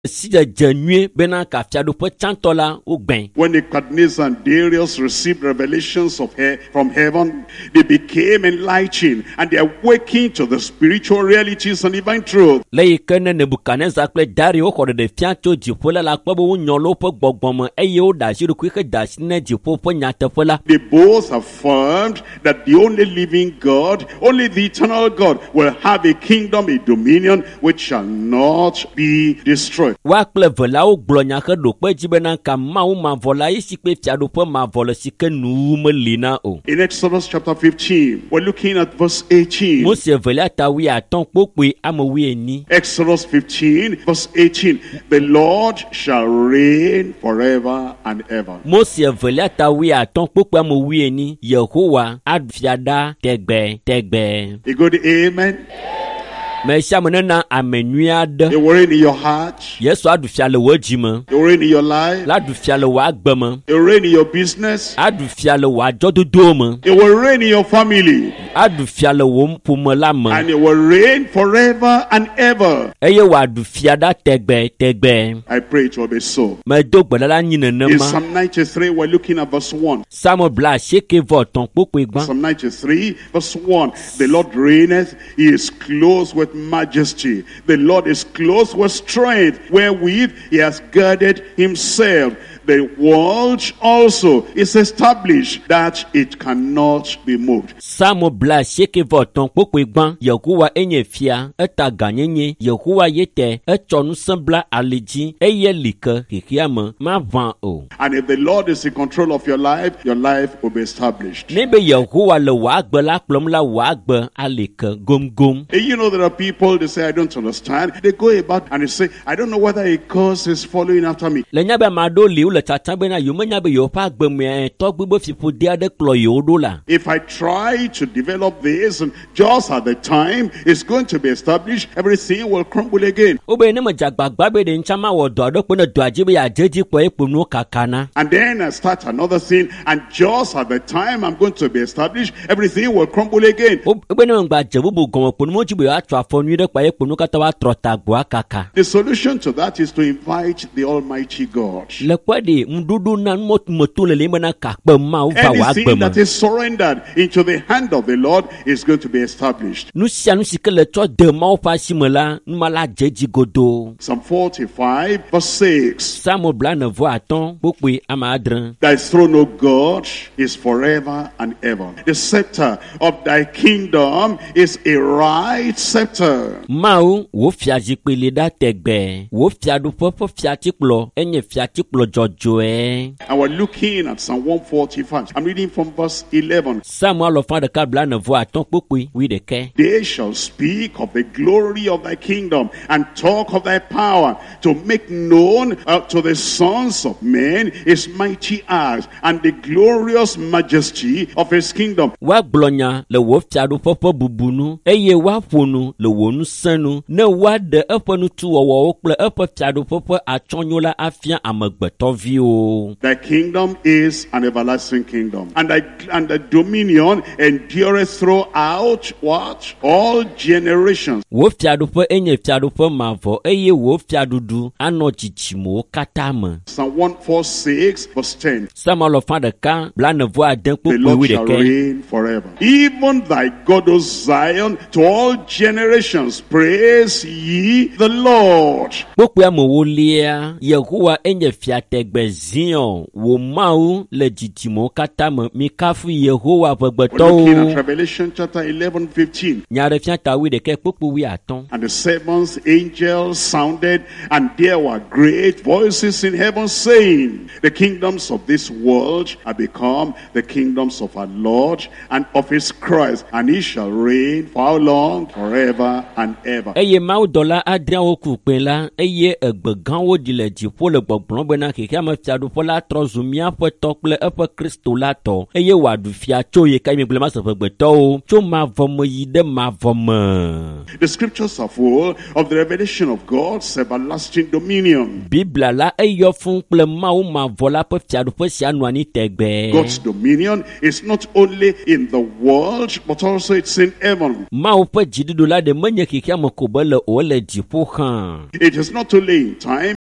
When Nebuchadnezzar and Darius received revelations from heaven, they became enlightened and they awakened to the spiritual realities and divine truth. They both affirmed that the only living God, only the eternal God, will have a kingdom, a dominion which shall not be destroyed. In Exodus chapter 15, we're looking at verse 18. Exodus 15, verse 18. The Lord shall reign forever and ever. A good amen. You will reign in your heart. You will reign in your life. You will reign in your business. You will reign in your family. And you will reign forever and ever. I pray it will be so. In Psalm 93, we're looking at verse 1. Psalm 93, verse 1. The Lord reigneth, he is clothed with majesty. The Lord is clothed with strength, wherewith he has girded himself. The world also is established that it cannot be moved. And if the Lord is in control of your life will be established. You know, there are people, they say, I don't understand. They go about and they say, I don't know whether a curse is following after me. If I try to develop this, and just at the time it's going to be established, everything will crumble again. And then I start another thing, and just at the time I'm going to be established, everything will crumble again. The solution to that is to invite the Almighty God. Anything that is surrendered into the hand of the Lord is going to be established. Psalm 45, verse 6. Thy throne, O God, is forever and ever. The scepter of thy kingdom is a right scepter. And we're looking at Psalm 145. I'm reading from verse 11. They shall speak of the glory of thy kingdom and talk of thy power, to make known to the sons of men his mighty acts and the glorious majesty of his kingdom. Thy kingdom is an everlasting kingdom, and thy dominion endureth throughout what? All generations. Psalm 146, verse 10. The Lord shall reign forever. Even thy God, O Zion, to all generations, praise ye the Lord. We're looking at Revelation chapter 11, 15. And the seventh angel sounded, and there were great voices in heaven saying, the kingdoms of this world are become the kingdoms of our Lord and of his Christ, and he shall reign for how long? Forever and ever. The scriptures are full of the revelation of God's everlasting dominion. God's dominion is not only in the world, but also it's in heaven. It is not only in time,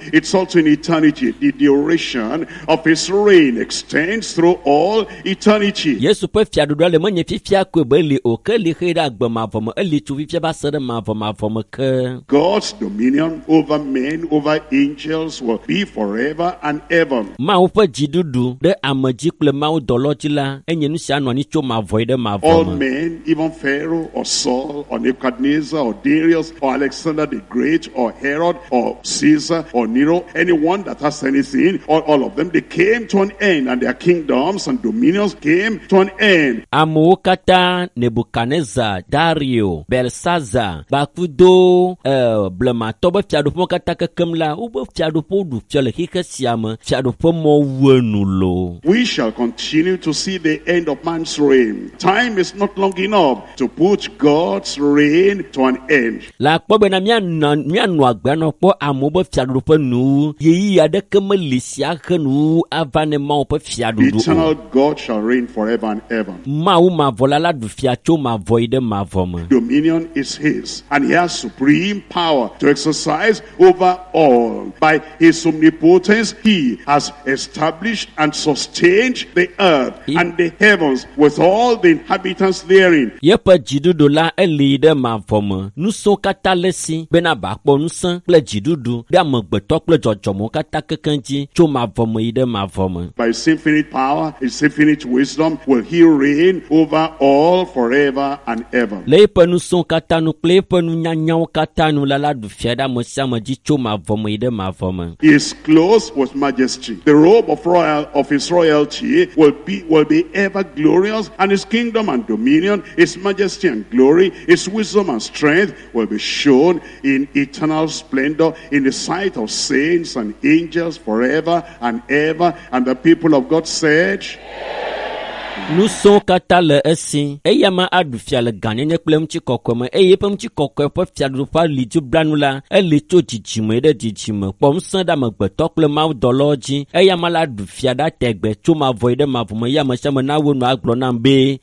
It's also in eternity. The duration of his reign extends through all eternity. Yesu pe fiadodo le menye fifia ko be le o ke le khira agbama vom eli tu fifia ba sere ma vom ke. God's dominion over men, over angels will be forever and ever. Ma o pe jidudu de amaji kle ma o doloji la enye nu sia no ni cho ma voide ma vom. All men, even Pharaoh or Saul or Nebuchadnezzar or Darius or Alexander the Great or Herod or Caesar or Nero, anyone that has anything, all of them, they came to an end, and their kingdoms and dominions came to an end. Amo kata Nebuchadnezzar, Dario, Belshazzar, Bakudo, blema toba fiado po kata kemla, ubo fiado po du fiale hika siama, fiado po mo wenulo. We shall continue to see the end of man's reign. Time is not long enough to put God's reign to an end. La pobe na mianu agbano po amobo fiado po nu, yeyi ade kemelisia kenu avane ma po fiado du. Eternal God shall reign forever and ever. Ma uma volala du fiacho ma voide ma vom. Dominion is his, and he has supreme power to exercise over all. By his omnipotence, he has established and sustained the earth and the heavens with all the inhabitants therein. Yepa jidudu la elide ma vom. Nu so kata lesi bena bakpo nu san ple jidudu de amogbeto ple jojomo kata kekenji cho ma vom ide ma vom. By his infinite power, his infinite wisdom, will he reign over all forever and ever. Le pe nu so kata nu ple pe nu nyanyao kata nu lala du fiada mo sama ji cho ma vom ide ma vom. He is clothed with majesty. The robe of his royalty will be ever glorious, and his kingdom and dominion, his majesty and glory, his wisdom and strength will be shown in eternal splendor in the sight of saints and angels forever and ever. And the people of God said, Nous sommes katale esi eyama adufia le ganyenye plemchi kokome eyepemchi kokwe po fiadu pa liju blanula elicho jijime de jijime pom sanda magbeto ple ma doloji eyama la dufia da tegbe chuma voide ma vumo yama shama na wonu aglo na mbe.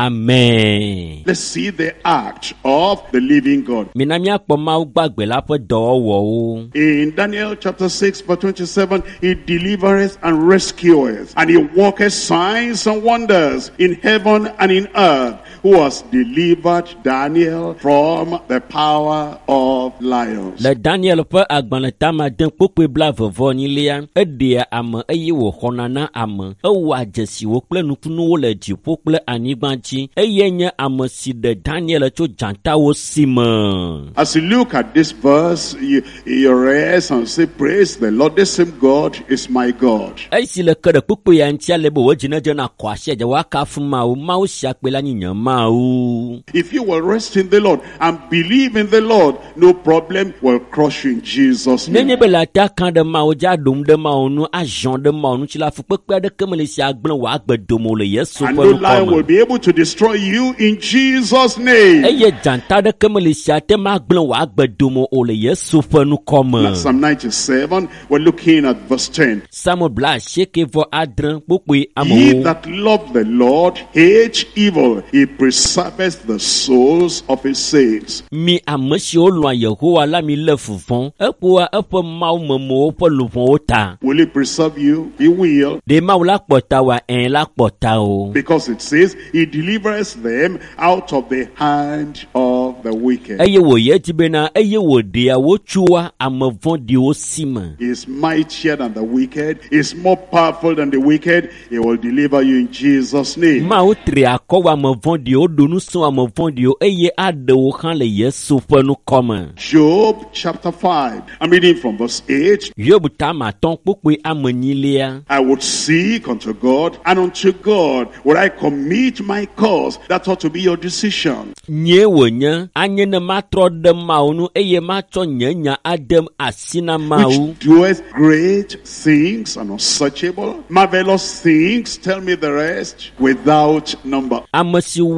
Amen. Let's see the act of the living God. Minami akpo ma ugbagbe la po dowo. In Daniel chapter 6 verse 27, he delivereth and rescueth, and he worketh signs and wonders in heaven and in earth, who has delivered Daniel from the power of lions. Le Daniel pe agbanetama den pokwe bla vovo ni lia edia am eye wo honana am ewa jesi wo ple nukunu wo le ji pokle anigbanji eyenye am si de Daniel cho janta wo sima. As you look at this verse, you rest and say, praise the Lord, the same God is my God. E si le kede pokwe ya ntia le bo wajina jena kwashe ja wakafu mau siakpela nyinya mau. If you will rest in the Lord and believe in the Lord, no problem will crush you in Jesus' name. Nenye bela ta kan de mau ja dum de mau nu ajon de mau nu chila fu pekpe de kemele si agben wa agbedomo le Yesu and pe no lion will be able to destroy you in Jesus' name. Eye janta de kemele si ate ma agben wa agbedomo o le Yesu pe nu kome. Psalm 97, we're looking at verse 10. Samuel bla sheke vo adren pokwe amo. He that loved the Lord hates evil. He preserveth the souls of his saints. Mi amesi o lo Yehowa la mi le fufon epo epo ma o memo po lufon o ta. Will he preserve you? He will. De ma la pota wa en la pota o. Because it says, he delivers them out of the hand of the wicked. Eye wo ye tibena eye wo dia wo chuwa amavon di o sima. He is mightier than the wicked. He is more powerful than the wicked. He will deliver you in Jesus' name. Ma o tri akowa amavon di o donu so amavon di o eye ade wo kan le Yesu pe nu koma. Job chapter 5. I'm reading from verse 8. Job ta ma ton pokwe amanyilia. I would seek unto God, and unto God would I commit my cause. That ought to be your decision. Nye wonya anye ne matro de maunu eye matro nyanya adem asina mau. Which doeth great things and unsearchable, marvelous things, tell me the rest, without number. Amasi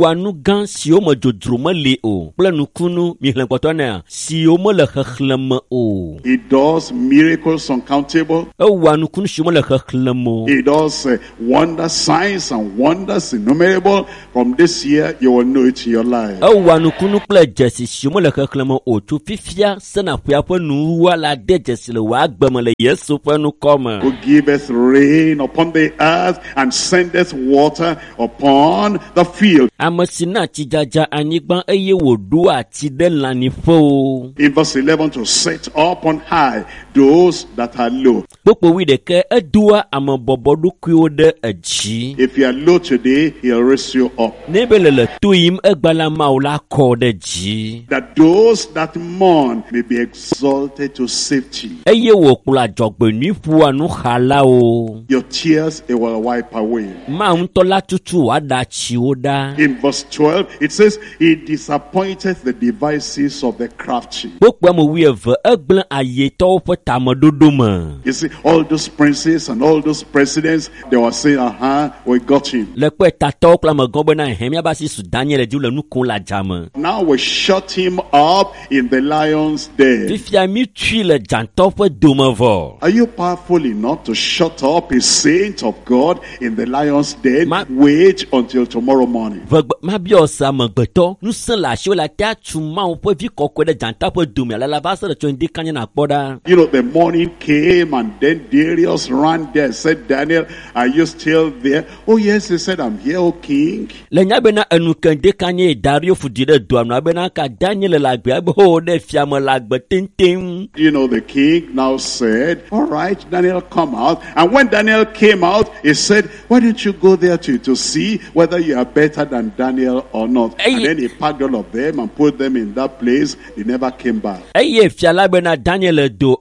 ewɔa nu gã siwo me dzodzro meli o kple nukunu mihlẽkpɔtɔ nea siwo mele xexlẽme o. It does miracles uncountable. Ewɔa nukunu siwo mele xexlẽme o. It does wonder signs and wonders innumerable. From this year, you will know it in your life. Ewɔa nukunu kple dzesi siwo mele xexlẽme o tso fifia sena ƒea ƒe nuwua la de dzesi le wòa agbeme le Yesu ƒe nukɔme. Who giveth rain upon the earth and sendeth water upon the field. Ame si na tsidzadza anyigba eye wòɖo ati ɖe lãnyiƒewo. In verse 11, to set up on high those that are low. Kpokpo 11 edoa ame bɔbɔ ɖokuiwo ɖe edzi. If you are low today, he'll raise you up. Ne be le to yim egbala mawo la kɔ ɖe dzi. That those that mourn may be exalted to safety. Eye wòkplɔ adzɔgbenui ƒua nuxalawo. Your tears it will wipe away. Mawu ŋutɔ la tutu wòaɖa tsiwo ɖa. In verse 12, it says, he disappointed the devices of the crafty. Kpokpo ame 12 egblẽ ayetɔwo ƒe tameɖoɖo me. You see, all those princes and all those presidents, they were saying, we got him. Le kpe tatɔwo kple amegãwo bena míaba si su Daniel dzi le nu kom le adzame. Now we shut him up in the lion's den. Fifia mi tui le dzãtɔ ƒe dome vɔ. Are you powerful enough to shut up a saint of God in the lion's den? Wait until tomorrow morning. Ma biɔ se amegbetɔ nusẽ le asiwo le atea tu Mawu ƒe vi kɔkɔe ɖe dzãtɔ ƒe dome ale va se le tso ŋdi kanye nakpɔ ɖa. You know, the morning came and then Darius ran there and said, Daniel, are you still there? Oh yes, he said, I'm here, O king. Le nya bena enu kende kanye Dario fudi ɖe doa nu bena ka Daniel le agbe be ho ɖe fiame le agbe teŋteŋ. You know, the king now said, all right, Daniel, come out. And when Daniel came out, he said, why don't you go there to see whether you are better than Daniel or not? And then he packed all of them and put them in that place. They never came back. Eye fia la bena Daniel do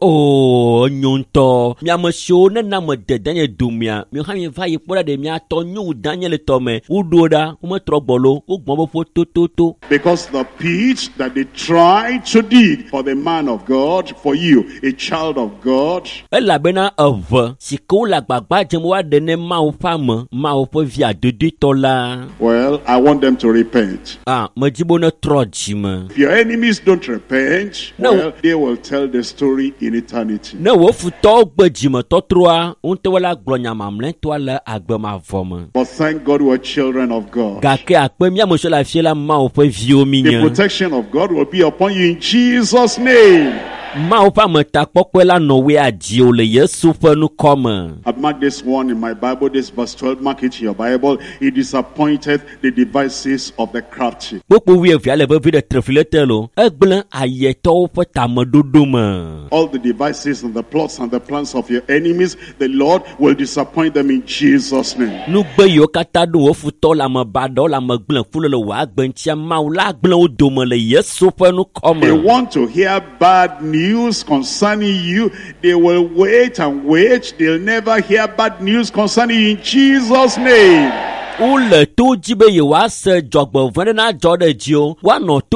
nyonto miame siwo nena me de Daniel domia mi ha mi va yi kpɔ ɖe ɖe miatɔ nyo Daniel tɔme woɖo ɖa wometrɔ gbɔlo wogbɔn be ƒo tototo. Because the pit that they tried to dig for the man of God, for you, a child of God. Elabena eve si ke wole agbagba dzem woaɖe ne Mawu ƒe ame Mawu ƒe via dodotɔ la. Well, I want them to repent. Medi bo ne trɔ dzime. If your enemies don't repent, well, they will tell the story in eternity. Ne wo futɔwo gbe dzime tɔtrɔa ŋutɔ la gblɔ nya mamlɛtɔa le agbemavɔ me. But thank God we're children of God. Gake akpe míame sɔ le afi la Mawu ƒe viwo mi nye. The protection of God will be upon you in Jesus' name. Mawu ƒe ametakpɔkpɔ la nɔ we adziwo le Yesu ƒe nukɔme. I've marked this one in my Bible, this verse 12, mark it in your Bible. He disappointed the devices of the crafty. Kpokpo 12 le vevi ɖe trefli le te lo. Egblẽ ayetɔwo ƒe tameɖoɖo me. All the devices and the plots and the plans of your enemies, the Lord will disappoint them in Jesus' name. Nugbe yiwo katã ɖo wo futɔ le ame baɖɔ le ame gblẽ ƒu le wòa agbe ŋutia Mawu la gblẽ wo dome le Yesu ƒe nukɔme. They want to hear bad news concerning you. They will wait and wait. They'll never hear bad news concerning you in Jesus' name. Ule to dzi be yewoase dzɔgbevɔ̃ ɖe na dzɔ ɖe dzi o. Woanɔ to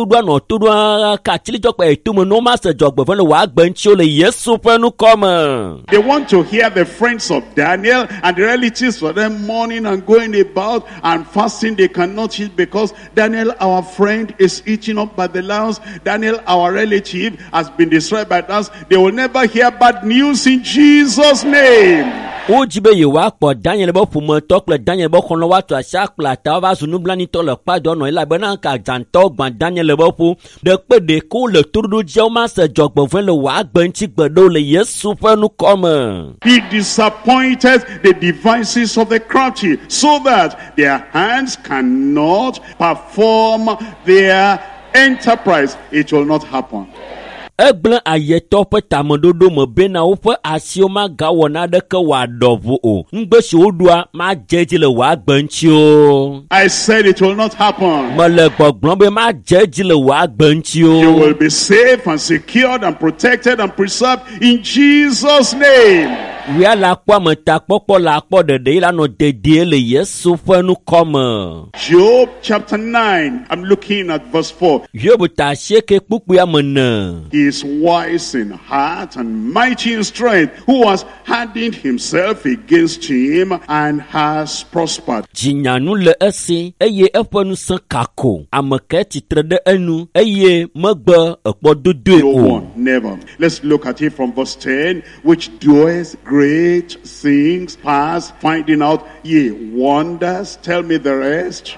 ɖo ka tsili dzɔgbe etome ne womase dzɔgbevɔ̃ le wòa agbe ŋuti o le Yesu ƒe nukɔme. They want to hear the friends of Daniel and the relatives for them mourning and going about and fasting. They cannot eat because Daniel, our friend, is eaten up by the lions. Daniel, our relative, has been destroyed by us. They will never hear bad news in Jesus' name. Wo dzi be yewoakpɔ Daniel be ƒometɔ kple Daniel be xɔlɔ woatu asi akplɔ atawo va zu nublanitɔ le kpadɔ nɔ elabena ka dzãtɔ gbã Daniel be ƒo ɖekpe ɖeko le toɖoɖo dziawo ma se dzɔgbevɔ̃ le wòa agbe ŋuti gbe ɖo le Yesu ƒe nukɔme. He disappointed the devices of the crafty so that their hands cannot perform their enterprise. It will not happen. Egblẽ ayetɔ ƒe tameɖoɖo me bena woƒe asiwo magawɔ naɖeke wòaɖɔ o. Ŋugbe si woɖoa madze edzi le wòa agbe ŋuti o. I said it will not happen. Mele gbɔgblɔm be madze edzi le wòa agbe ŋuti o. You will be safe and secured and protected and preserved in Jesus' name. wia la kpɔ me ta kpɔkpɔ la kpɔ ɖeɖe la nɔ dedie le Yesu ƒe nukɔme. Job chapter 9, I'm looking at verse 4. Job ta asieke kpukpui amene. He is wise in heart and mighty in strength, who has hardened himself against him and has prospered. Dzinyanu le esi eye eƒe ŋusẽ kako. Ame ke tsitre ɖe enu eye megbe ekpɔdodoe No o. one, never. Let's look at it from verse 10, which doeth great things past finding out, ye wonders. Tell me the rest.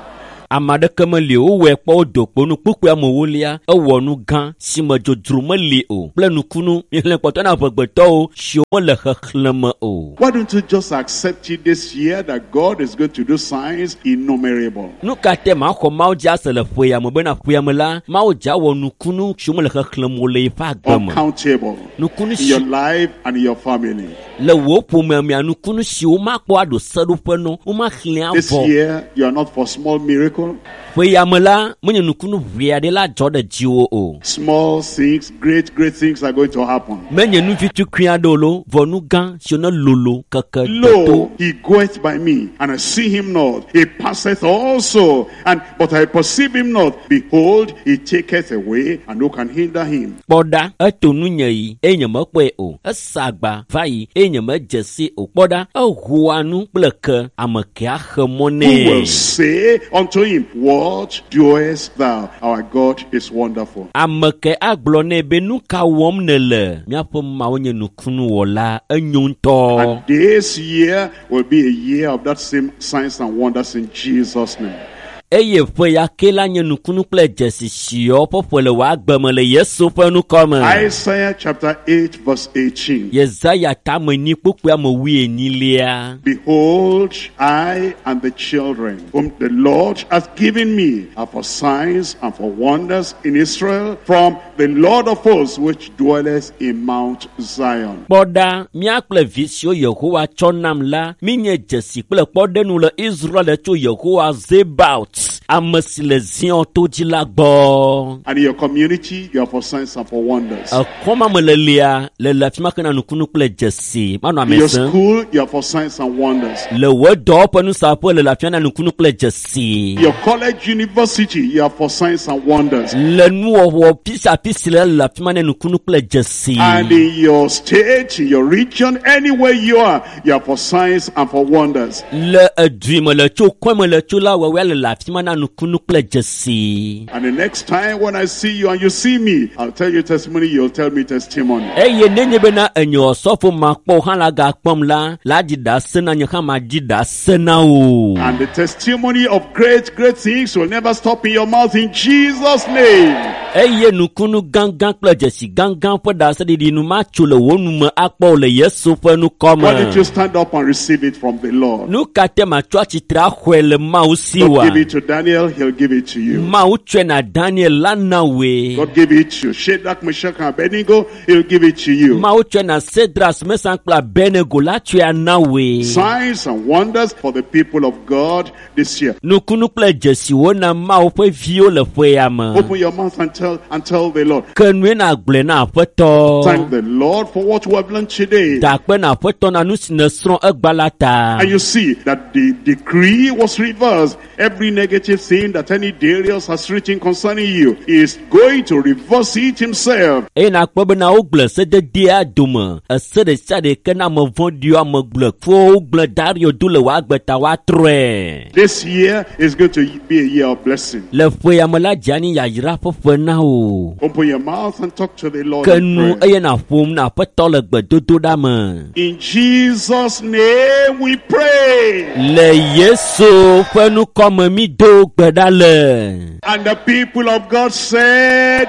Ame aɖeke meli o, wowɔe kpɔ wodo kponu kpukpui amewolia, ewɔ nu gã si me dzodzro meli o, kple nukunu miexlẽ kpɔtɔ na ʋegbetɔwo siwo mele xexlẽme o. Why don't you just accept it this year that God is going to do signs innumerable? Nu ka te maxɔ Mawu dzi ase le ƒeya me bena ƒeya me la, Mawu dza wɔ nukunu siwo mele xexlẽme o le yiƒe agbe me. Uncountable Nukunu in si your life and in your family. le wò ƒomea mea nukunu siwo makpɔ aɖo seɖoƒe no, womaxlẽ This avɔ. year, you are not for small miracle. Ƒeya me la, menye nukunu ʋe aɖe la dzɔ ɖe dziwò o. Small things, great things are going to happen. Menye nu vitukui aɖewo lo, vɔ nu gã siwo ne lolo keke Lo, toto. he goeth by me, and I see him not. He passeth also, but I perceive him not. Behold, he taketh away, and who can hinder him? Kpɔɖa, eto nunye yi, eye nye mekpɔe o. Esa agba va yi, eye nye medze si o. Kpɔɖa, ehoa nu kple ke, ame ke axe mɔ Who will nɛ. say unto him, what doest thou? Our God is wonderful. Ame ke agblɔ nɛ be nu ka wɔm nele. Míaƒe Mawu nye nukunuwɔla, enyo ŋutɔ. And this year will be a year of that same signs and wonders in Jesus' name. Eye ƒeya ke la nye nukunu kple dzesi siwo ƒe ƒe le wò agbe me le Yesu ƒe nukɔme. Isaiah chapter 8 verse 18. Yesaya tame nyi kpukpui ame 18. Behold, I and the children whom the Lord hath given me are for signs and for wonders in Israel from the Lord of hosts which dwelleth in Mount Zion. Kpɔɖa, mía kple vi siwo Yehowa tsɔ nam la, mi nye dzesi kple kpɔɖenu le Israel tso Yehowa Zebaot, ame si le Zion to dzi la gbɔ. And in your community, you are for signs and for wonders. Ekɔma me le lia, le afi ma ke na nukunu kple dzesi. Manɔ In your amesẽ. school, you are for signs and wonders. Le wò dɔwɔƒe nusaƒe le afi ma na nukunu kple dzesi. Your college, university, you are for signs and wonders. Le nuwɔwɔ pisi le afi ma na nukunu kple dzesi. And in your state, in your region, anywhere you are for signs and for wonders. Le edui me le tso kɔe me le tso la wɔwɔe le afi ma na nukunu kple dzesi. And the next time when I see you and you see me, I'll tell you testimony, you'll tell me testimony. Eye nenye bena enye ɔsɔfo makpɔ hã la gakpɔm la di da se na nye hã ma di da se na o. And the testimony of great things will never stop in your mouth in Jesus' name. Eye nukunu gãgã kple dzesi gãgã ƒe ɖaseɖiɖi nu ma tso le wo nu me akpɔ le Yesu ƒe nukɔme. Why don't you stand up and receive it from the Lord? Nu ka te ma tso atsitre axɔe le Mawu si God wa. give it to Daniel, he'll give it to you. Mawu tsɔe na Daniel la na we. God give it to Shadrach, Meshach, and Abednego, he'll give it to you. Mawu tsɔe na Sedras, Mesak kple Abednego la tsɔe ana we. Signs and wonders for the people of God this year. Nukunu kple dzesiwo na Mawu ƒe viwo le ƒea me. Open your mouth and tell the Lord. Ke nue na gblɔe na Aƒetɔ. Thank the Lord for what we have learned today. Dakpe na Aƒetɔ na nu si nesrɔ̃ egba la ta. And you see that the decree was reversed. Every negative thing that any Darius has written concerning you is going to reverse it himself. Eye nakpɔ bena wogblẽ sededea dome. Ese ɖe sia ɖe ke na ame vɔ̃ɖiwo ame gblẽ kpɔ wogblẽ Dario do le wò agbe ta woatrɔe. This year is going to be a year of blessing. Le ƒea me la dzea ni yayra ƒe ƒe na o. Open your mouth and talk to the Lord. Ke in nu prayer. eye na ƒom na Aƒetɔ le gbedodoɖa me. In Jesus' name we pray. Le Yesu ƒe nukɔme mi do gbe ɖa le. And the people of God said,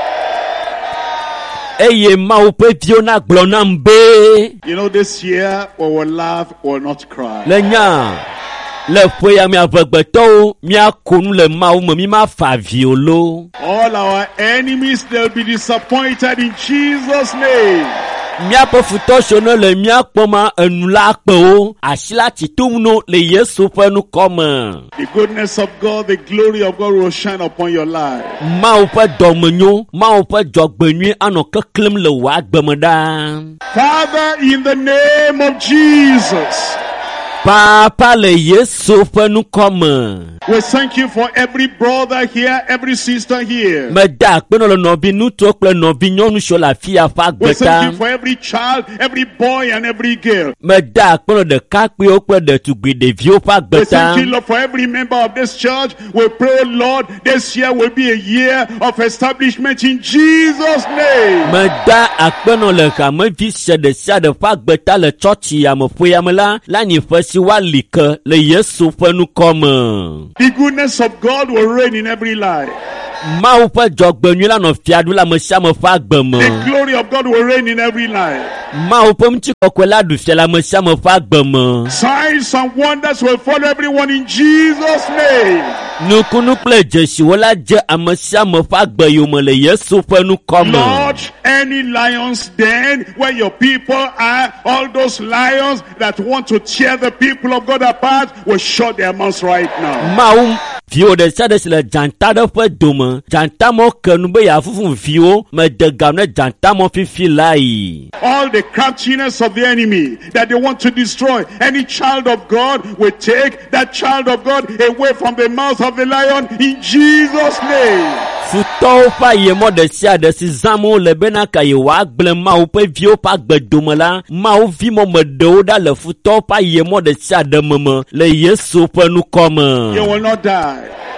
Eye Mawu ƒe viwo na gblɔ nam be. you know, this year we will laugh, we will not cry. Le nya. Le ƒea mia vegbetɔwo miako nu le Mawu me mi ma fa avi o lo. All our enemies, they'll be disappointed in Jesus' name. Miapo futo shono le miakpoma enula kpo ashila titumno le Yesu penu koma. The goodness of God, the glory of God will shine upon your life. Ma upa domenyo, ma upa jogbenyu ano keklem le wa gbemeda. Father, in the name of Jesus, Papa le Yesu penu koma. we thank you for every brother here, every sister here. Me da kpeno le nobi nuto kple nobi nyɔnu sho la fia fa We thank gbeta. you for every child, every boy and every girl. Me da kpeno ɖekakpuiwo kple ɖetugbi ɖeviwo fa We thank you, gbeta. Lord, for every member of this church. We pray, Lord, this year will be a year of establishment in Jesus' name. Me da akpeno le hamevi sia ɖe fa gbeta le tsɔtsi yameƒoya me la nyiƒe si woali ke le Yesu ƒe nukɔme. The goodness of God will reign in every life. Mawu ƒe dzɔgbenyui la nɔ fiaɖu le ame sia ame ƒe agbe me. The glory of God will reign in every life. Mawu ƒe ŋutikɔkɔe la ɖu fia le ame sia ame ƒe agbe me. Signs and wonders will follow everyone in Jesus' name. Nukunu kple dzesiwo la dze ame sia ame ƒe agbe yome le Yesu ƒe nukɔme. Lord, any lions den where your people are, all those lions that want to tear the people of God apart will shut their mouths right now. Mawu viwo ɖe sia ɖe si le dzanta ɖe ƒe dome. Dzanta mɔ ke nu be yeafufu viwo me de ga ne dzanta mɔ fifi la yi. All the craftiness of the enemy that they want to destroy, any child of God will take that child of God away from the mouth of the lion in Jesus' name. Futɔwo ƒe ayemɔ ɖe sia ɖe si zãm wole bena ka yewoagblẽ Mawu ƒe viwo ƒe agbedome la, Mawu vi mɔmeɖewo ɖa le futɔwo ƒe ayemɔ ɖe sia ɖe me le Yesu ƒe You nukɔme. will not die.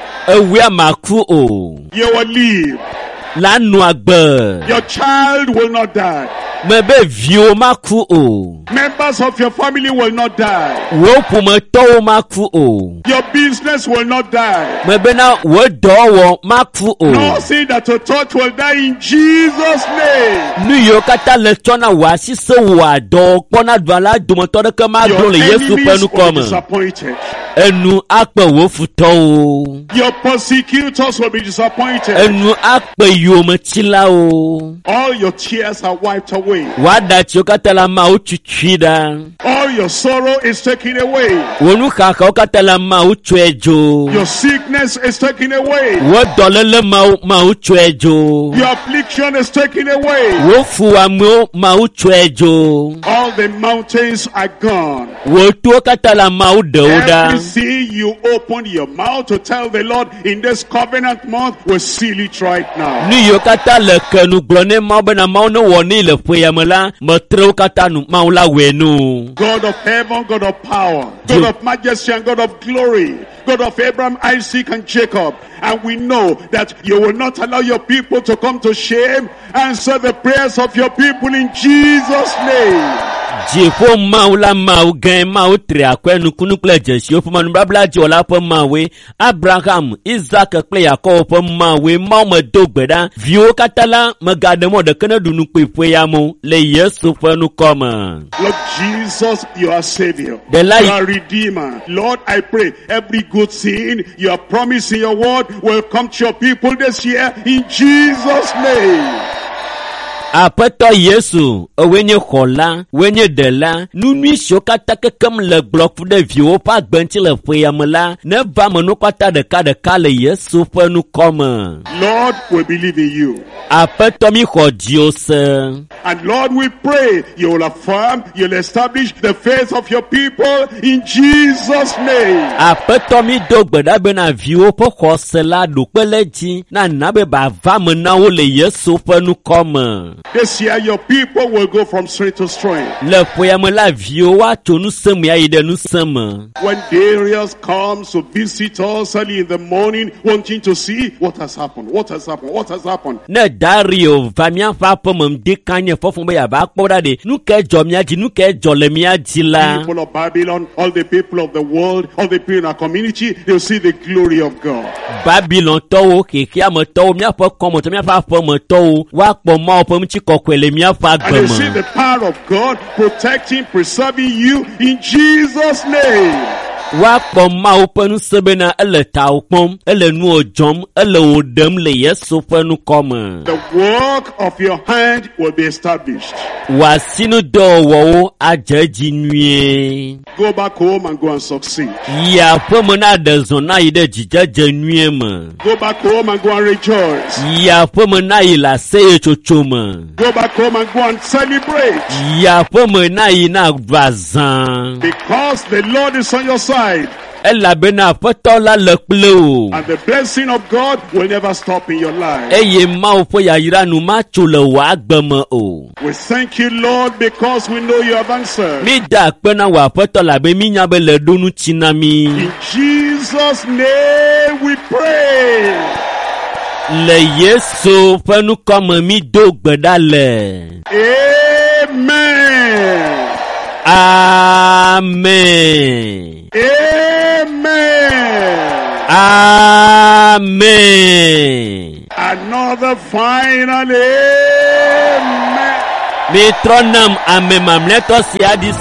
Ewia maku o. You will live. La nu agbe. Your child will not die. Mebe viwo maku o. Members of your family will not die. Wo ƒometɔwo maku o. Your business will not die. Mebena wo dɔwɔwɔ maku o. Nothing that you thought will die in Jesus' name. Nu yiwo katã le tsɔna wò asi se wòa dɔ kpɔna do la dometɔ ɖeke magblɔ Your le Yesu ƒe enemies will be nukɔme. disappointed. Enu akpe wo futɔwo. Your persecutors will be disappointed. Enu akpe yometsilawo. All your tears are wiped away. Woaɖatsiwo katã le Mawu tutui ɖa. All your sorrow is taken away. Wo nuxaxawo katã le Mawu tsɔe dzo. Your sickness is taken away. Wo dɔléle Mawu tsɔe dzo. Your affliction is taken away. Wo fuamewo Mawu tsɔe dzo. All the mountains are gone. Wo towo katã le Mawu ɖewo ɖa. Everything you open your mouth to tell the Lord in this covenant month will seal it right now. Nu yiwo katã le kenu gblɔ ne Mawu bena Mawu ne wɔ ne le ƒea me la, metre wo katã nu Mawu la wɔe nu. God of heaven, God of power, God of majesty and God of glory, God of Abraham, Isaac and Jacob. And we know that you will not allow your people to come to shame. Answer the prayers of your people in Jesus' name. Dziƒo Mawu la Mawu gã Mawu tri akɔe nukunu kple dzesiwo ƒe nubabla dziwɔla ƒe Mawue, Abraham, Isaac kple Yakob ƒe Mawue, Mawu me do gbe ɖa viwo katã la megaɖe mɔ ɖeke ne ɖu nukpui ya mo le Yesu ƒe nukɔme. Lord Jesus, you are Savior. The light- You are Redeemer. Lord, I pray every good thing you have promised in your word will come to your people this year in Jesus' name. Aƒetɔ Yesu, ewoe nye xɔla, woe nye ɖela, nunui siwo katã kekem le gblɔƒu ɖe viwo ƒe agbe ŋuti le ƒea me la, ne va me nu katã ɖeka le Yesu ƒe nukɔme. Lord, we believe in you. Aƒetɔ mi xɔ dziwo se. And Lord, we pray you will affirm, you'll establish the faith of your people in Jesus' name. Aƒetɔ mi do gbe ɖa bena viwo ƒe xɔse la ɖo kpe le dzi na na be bava me na wo le Yesu ƒe nukɔme. This year, your people will go from strength to strength. Le ƒea me la viwo woatso nusẽ me ayi ɖe nusẽ me. When Darius comes to visit us early in the morning, wanting to see what has happened, what has happened, what has happened. Ne Dario va míaƒe aƒe me ŋdi kanye fɔfɔ be yeava kpɔ ɖa ɖe nu ke dzɔ mía dzi nu ke dzɔ le mía dzi la. People of Babylon, all the people of the world, all the people in our community, they'll see the glory of God. Babylon tɔwo, xexea me tɔwo, míaƒe kɔmetɔ, míaƒe aƒe me tɔwo, woakpɔ Mawu ƒe ŋutikɔkɔe le míaƒe And agbe they see me. the power of God protecting, preserving you in Jesus' name. Wa pom ma open sebena ele ta opom ele nu ojom ele odem le Yesu fenu come. The work of your hand will be established. Wa sinu do wo ajeji nwie. Go back home and go and succeed. Ya pomona de zona ide jijeje nwie ma. Go back home and go and rejoice. Ya pomona ila seye chochoma. Go back home and go and celebrate. Ya pomona ina vazan. Because the Lord is on your side. Ela bena fotola lekple. And the blessing of God will never stop in your life. Eye ma ofo ya iranu ma chule wa agbemo o. We thank you, Lord, because we know you have answered. Mi da pena wa fotola be mi nya be le donu chinami. In Jesus' name we pray. Le Yesu fenu comme mi do gbedale. Amen. Amen. Amen. Amen. Another final amen. Metronam amemam let us hear this.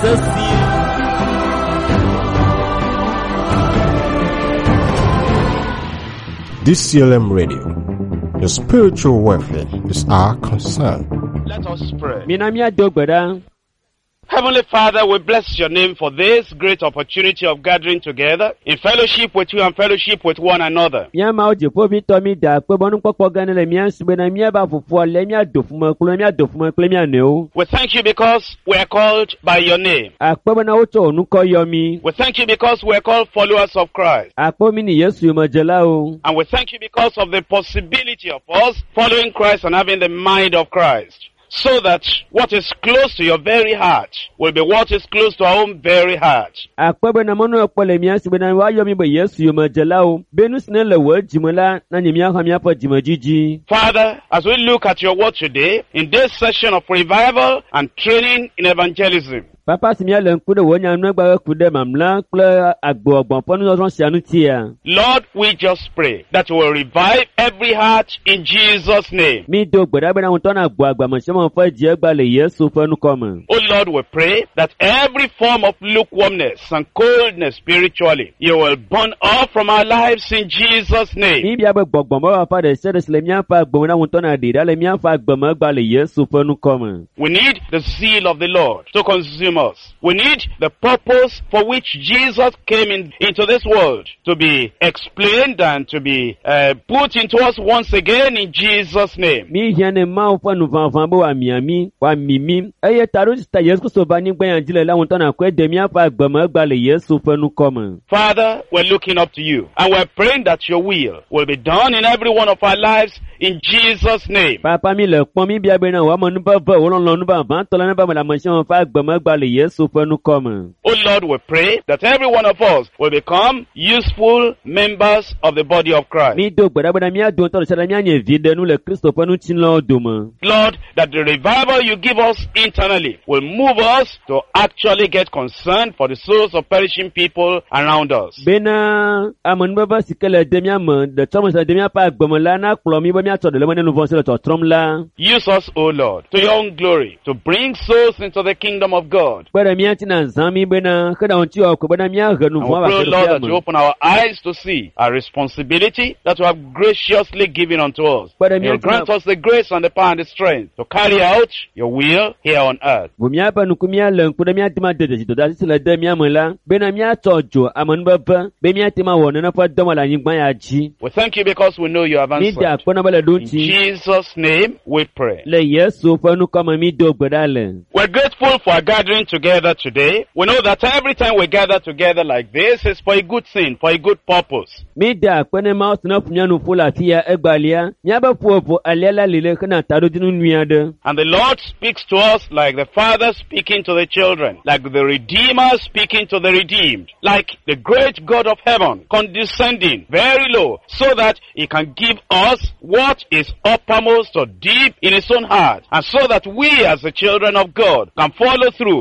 DCLM Radio. Your spiritual welfare is our concern. Let us pray. Minamia do gbeda. Heavenly Father, we bless your name for this great opportunity of gathering together in fellowship with you and fellowship with one another. Mia ma oje po mi to mi da pe bonu popo gan le mia sube na mia ba fufu le mia dofuma klo mia dofuma klo mia ne o. We thank you because we are called by your name. Akpo na o to onu ko yo mi. We thank you because we are called followers of Christ. Akpo mi ni Yesu mo jela o. And we thank you because of the possibility of us following Christ and having the mind of Christ. So that what is close to your very heart will be what is close to our own very heart. Akpo na mono opole mia sube na wa yo mi be Yesu mo jela o. Benus ne le wo jimola na nyimia ha mia po jimajiji. Father, as we look at your word today in this session of revival and training in evangelism, Papa simia le nkude wo nya nu gba kude mamla kle agbo ogbon ponu lo sianu tia. Lord, we just pray that you will revive every heart in Jesus' name. Mi do gbeda be na won to na agbo agba mo se mo fa je gba le Yesu fenu come. Oh Lord, we pray that every form of lukewarmness and coldness spiritually, you will burn off from our lives in Jesus' name. Mi bia be gbogbon mo fa de se de le mi fa agbo na won to na de da le mi fa agbo mo gba le Yesu fenu come. We need the zeal of the Lord to consume us. We need the purpose for which Jesus came into this world to be explained and to be put into us once again in Jesus' name. Mi hiane ma fa nu van bo wa miami wa mimi eye taru sta Yesu so ba ni gban jile la won to na ko de mi fa agbo mo gba le Yesu fenu come. Father, we're looking up to you and we're praying that your will be done in every one of our lives in Jesus' name. Papa mi le pon mi bia be na wa mo nu ba wo lo nu ba ban to la na ba la mo se mo fa agbo mo gba le Yesu fenu come. Oh Lord, we pray that every one of us will become useful members of the body of Christ. Mi do gbeda gbeda mi adun to se la mi anye vide nu le Kristo fenu tin lo do mo. Lord, that the revival you give us internally will move us to actually get concerned for the souls of perishing people around us. Bena amon baba sikele demi am de tomo se demi pa agbomo la na klo mi ba mi ato de le mo nu von se le to trom la. Use us, O Lord, to your own glory, to bring souls into the kingdom of God. Gbeda mi atina zami bena kada on ti o ko bena mi aganu And fun we wa pray, se Lord, that you open our eyes to see our responsibility that you have graciously given unto us. But You'll grant us the grace and the power and the strength to carry out your will here on earth. bu mi apa nu ku mi alen ku de mi atima de to da se le de mi amala bena mi atojo amon baba be mi atima won na fa domo la yin gban ya ji. We thank you because we know you have Mi da answered. pona bele do In ti Jesus' name we pray. le Yesu fenu come mi do gbeda le. We're grateful for our gathering together today. We know that every time we gather together like this is for a good thing, for a good purpose. Mi da pene ma osna funya nu fula fia egbalia mi aba puopo alela lile kana taro dinu nuade. And the Lord speaks to us like the Father speaking to the children, like the Redeemer speaking to the redeemed, like the great God of heaven condescending very low so that he can give us what is uppermost or deep in his own heart, and so that we as the children of God can follow through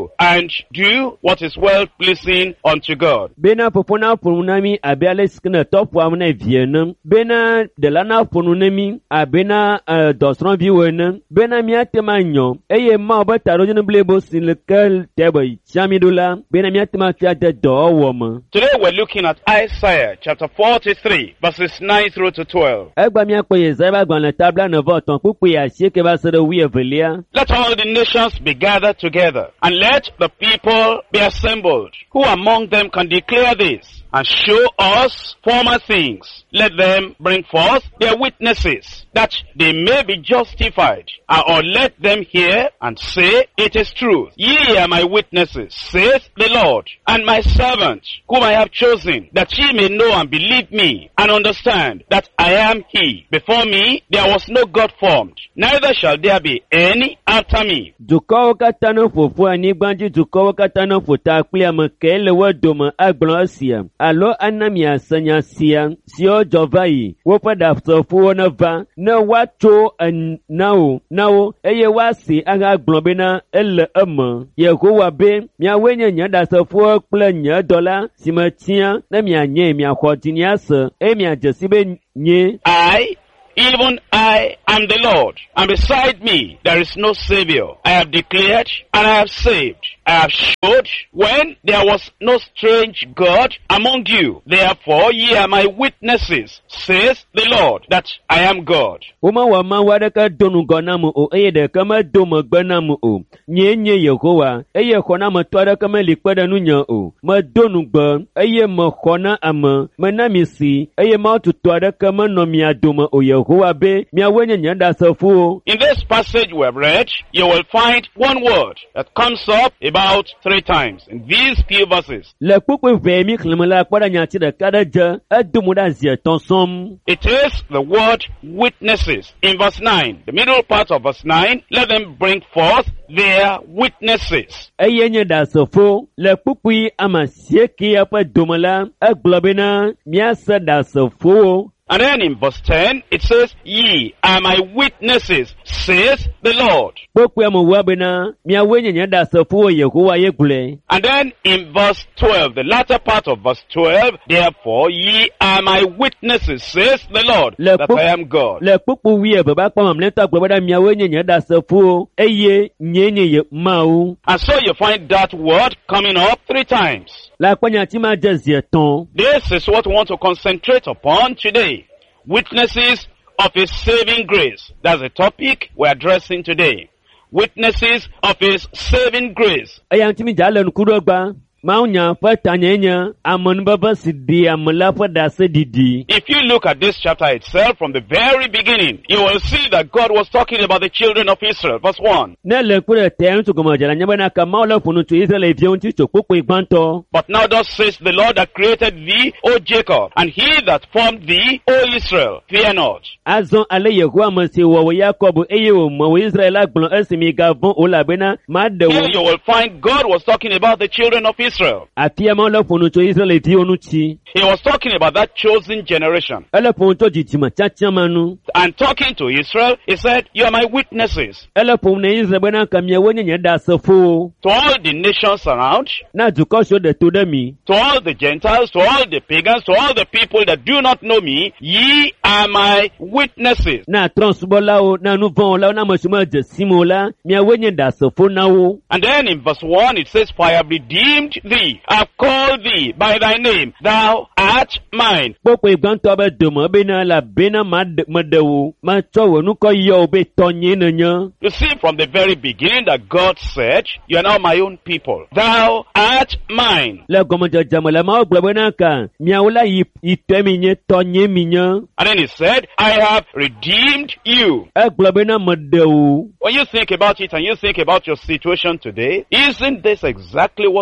you and do what is well pleasing unto God. Bena popona pununami abiale skina topu amna vienam. Bena delana pununami abena dosron viwenam. Bena miate manyo. Eye ma obata rojene blebo sin lekel tebe chamidula. Bena miate ma fiate do woman. Today we're looking at Isaiah chapter 43 verses 9 through to 12. Egba mi akpo Yesaya gba na tabla na voton pupu ya sieke ba sere wi evelia. Let all the nations be gathered together, and let the people be assembled. Who among them can declare this, and show us former things? Let them bring forth their witnesses, that they may be justified. Or let them hear and say, it is truth. Ye are my witnesses, saith the Lord, and my servant, whom I have chosen, that ye may know and believe me, and understand that I am he. Before me there was no God formed, neither shall there be any after me. Dukowo katano fufu anigbanji dukowo katano futa akplia mekele wedome agblɔ esia. Alo anami asenya sia, sio jovai, wopada sofuwo ne va, ne watso nawo, eye wasi aga gblɔ bena ele eme. Yehowa be, miawoe nye nye ɖasefuwo kple nye dɔla, si metia, ne mianye miaxɔ dzinye ase, eye miadze be nye. Even I am the Lord, and beside me there is no Savior. I have declared and I have saved. I have showed when there was no strange God among you. Therefore ye are my witnesses, says the Lord, that I am God. Uma wa ma wadaka donu gonamu o eye de kama domo gbenamu o. Nye Yehowa, eye khona ma twada kama likpada nunya o. Ma donu gbe, eye ma khona ama, ma namisi, eye ma tutwada kama no mi adoma o Yehowa be, mi awenye nyanda safu o. In this passage we have read, you will find one word that comes up about 3 times in these few verses. Le kukwe vemi klimela kwada nyati de kadaja, edumuda zye tonsom. It is the word witnesses. In verse 9, the middle part of verse 9, let them bring forth their witnesses. Eye nye da sofo, le kukwe ama sieki apa dumala, globina, miasa da sofo. And then in verse 10, it says, ye are my witnesses, says the Lord. And then in verse 12, the latter part of verse 12, therefore ye are my witnesses, says the Lord, that I am God. And so you find that word coming up 3 times. This is what we want to concentrate upon today. Witnesses of His saving grace. That's the topic we're addressing today. Witnesses of His saving grace. If you look at this chapter itself from the very beginning, you will see that God was talking about the children of Israel. Verse 1. But now thus says the Lord that created thee, O Jacob, and he that formed thee, O Israel, fear not. Here you will find God was talking about the children of Israel. He was talking about that chosen generation. And talking to Israel, he said, you are my witnesses. To all the nations around, to all the Gentiles, to all the pagans, to all the people that do not know me, ye are my witnesses. And then in verse 1 it says, for I have redeemed thee, I have called thee by thy name, thou art mine. You see from the very beginning that God said, you are now my own people, thou art mine. And then he said, I have redeemed you. When you think about it and you think about your situation today, isn't this exactly what God is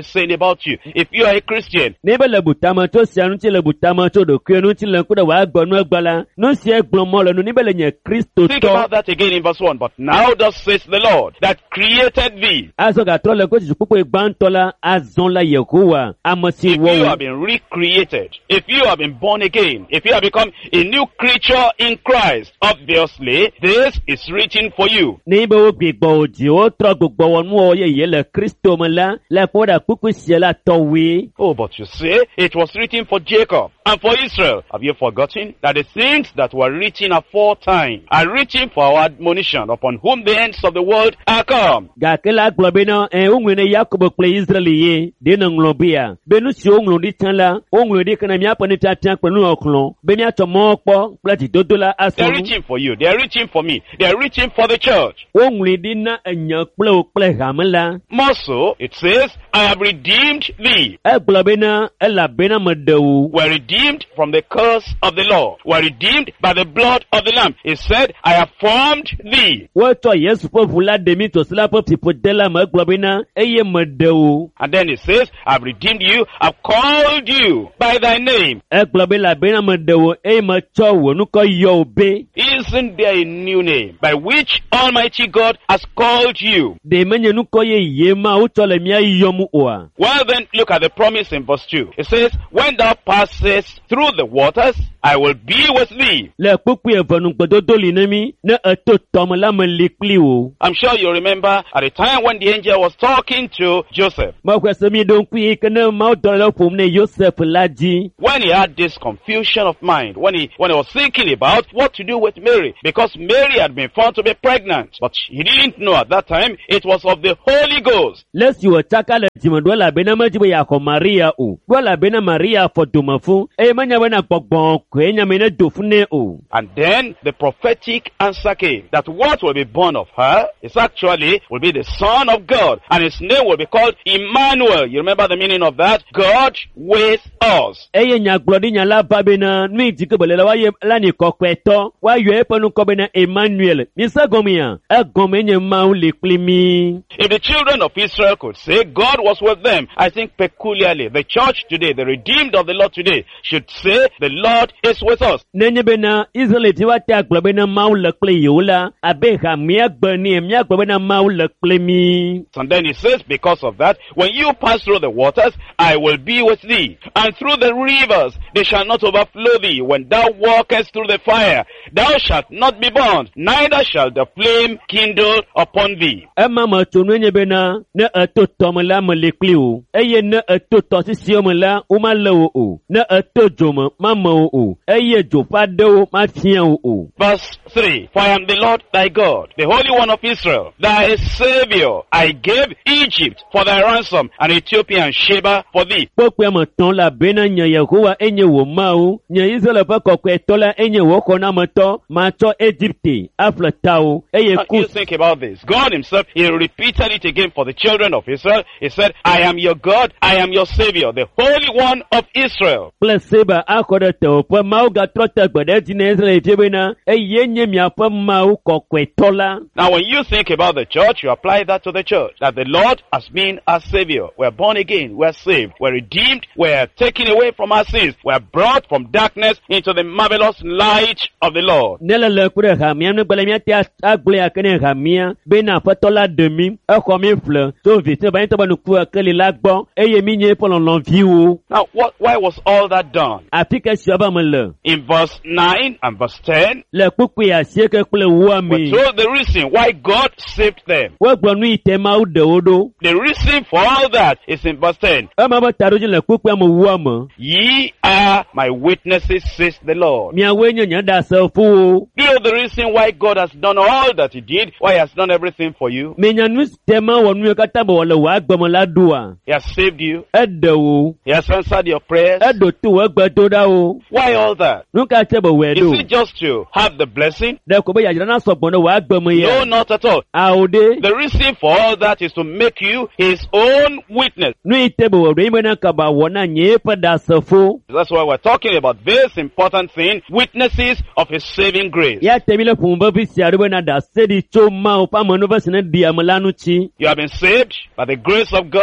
is saying about you. If you are a Christian, Nebe le butama to sianu ti le butama to do kwenu ti le kuda wa gbonu agbala. No si egblon le no nibe le nye Kristo think to. about that again in verse 1. But now thus says the Lord that created thee. Aso ga to le ko ti pupo igbantola azon la Yehowa amosi If wo. you have been recreated, if you have been born again, if you have become a new creature in Christ, obviously this is written for you. Nibe o gbigbo oji o tro gbogbo wonu oye ye le Kristo mo la le poda pupu si la towe. Oh, but you say it was written for Jacob and for Israel. Have you forgotten that the things that were written aforetime are written for our admonition, upon whom the ends of the world are come? Ga kela globe na ungwene Yakobo kle Israeli ye de na nglobia. Benu si onglo di tan la, onglo di kana mi apani tatan penu oklon. Be mi atomo po plati dodola They are asonu. written for you. They are written for me. They are written for the church. Onglo di na enya kple gamela. More so, it says, I have redeemed thee. Globe na ela bena medewu. Were redeemed from the curse of the law. Were redeemed by the blood of the Lamb. It said, I have formed thee. Woto Yesu po vula demi to sila po tipo dela ma globe na eye medewu. And then it says, I have redeemed you. I have called you by thy name. Globe la bena medewu ma chowo nuko yo be. Isn't there a new name by which Almighty God has called you? De menye nuko ye ma utole mi ayomu oa. Well then, look at the promise in verse 2. It says, when thou passest through the waters, I will be with thee. Le pupu evanu gbododo linemi na eto tomo la me likli o. I'm sure you remember at the time when the angel was talking to Joseph. Ma kwese mi don kwi kana ma odolo fom ne Joseph laji. When he had this confusion of mind, when he was thinking about what to do with Mary, because Mary had been found to be pregnant, but he didn't know at that time it was of the Holy Ghost. Let's you attack le jimodo la bena majibe ya ko Maria o. Wala bena Maria for domafu. Manya bena pogbon kwenya mena dofune o. And then the prophetic answer came that what will be born of her is actually will be the Son of God, and his name will be called Emmanuel. You remember the meaning of that? God with us. Nya glodi nya la babena nwi dikebele la waye la ni kokweto wa yo eponu kobena Emmanuel. Misa gomia gomenye ma u liklimi. If the children of Israel could say God was with them, I think peculiarly the church today, the redeemed of the Lord today, should say the Lord is with us. Nenye bena Israel ti wate aglobena ma u lekle yola abeha mia gbani mia gbobena ma u leklimi. And then he says, because of that, when you pass through the waters, I will be with thee. And through the rivers, they shall not overflow thee. When thou walkest through the fire, thou shalt not be burned, neither shall the flame kindle upon thee. Emma ma tonu nye bena ne eto tomela me lekli o. Eye ne eto tosisi omela o ma le o. Ne eto joma ma mo o. Eye jofa de o ma fian o. Verse 3, for I am the Lord thy God, the Holy One of Israel, thy Savior. I gave Egypt for thy ransom, and Ethiopia and Sheba for thee. Pokwe ma ton la bena nye Yehowa enye wo ma o. Nye Israel pa kokwe tola enye wo kona mato ma to Egypte aflata o. Eye You think about this. God himself, he repeated it again for the children of Israel. He said, I am your God, I am your Savior, the Holy One of Israel. Placeba akoda te po ma o ga trota gbede ti na Israel ti bena eye nye mi apa ma o kokwe tola. Now when you think about the church, you apply that to the church. That the Lord has been our Savior. We're born again. We're saved. We're redeemed. We're taken away from our sins. We're brought from darkness into the marvelous light of the Lord. Nela le kure hamia ne gbele mi ati agle akene hamia bena fatola demi eko mi fle so vite ba nto ba nu ku akele lagbo eye mi nye polon lon vi o. Now why was all that done? Afika siaba me le. In verse 9 and verse 10, Le pupu ya sieke kule wa we're mi. told the reason why God saved them. Wa gbonu itema u de odo. The reason for all that is in verse 10. Ama ba taroji le pupu ya mo wa mo. Ye are my witnesses, says the Lord. Mi awenye nyanda se fu o. You know the reason why God has done all that he did, why he has done everything for you? Me nyanu tema wonu kata bo wala wa gbomo ladua. He has saved you. Ede o. He has answered your prayers. Edo tu wa gbedo da o. Why all that? Nuka tebo wedo. Is it just to have the blessing? De ko be ya jana so gbono wa gbomo No, ya. not at all. Aude. The reason for all that is to make you his own witness. Nu itebo wo ime na kaba wona nye pada sefo. That's why we're talking about this important thing, witnesses of his saving grace. Ya temile pumba bi siaru na da sedi choma o pa manu basine dia malanu chi. You have been saved by the grace of God.